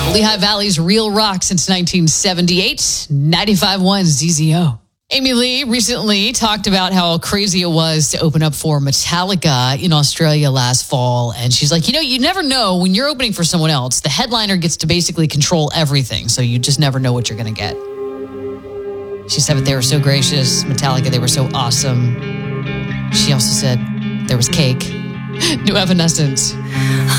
Lehigh Valley's real rock since 1978, 95.1 ZZO. Amy Lee recently talked about how crazy it was to open up for Metallica in Australia last fall. And she's like, you never know when you're opening for someone else. The headliner gets to basically control everything. So you just never know what you're going to get. She said that they were so gracious. Metallica, they were so awesome. She also said there was cake. New Evanescence.